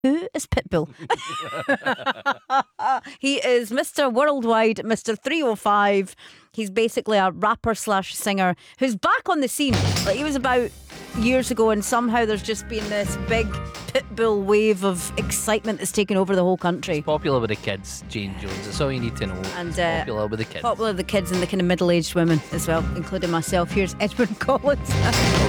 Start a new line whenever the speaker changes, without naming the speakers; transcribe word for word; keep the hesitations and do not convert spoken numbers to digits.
Who is Pitbull? He is Mister Worldwide, Mister three oh five. He's basically a rapper slash singer who's back on the scene. Like, he was about years ago, and somehow there's just been this big Pitbull wave of excitement that's taken over the whole country.
Popular with the kids, Jane Jones. That's all you need to know.
And uh,
popular with the kids.
Popular with the kids and the kind of middle-aged women as well, including myself. Here's Edward Collins.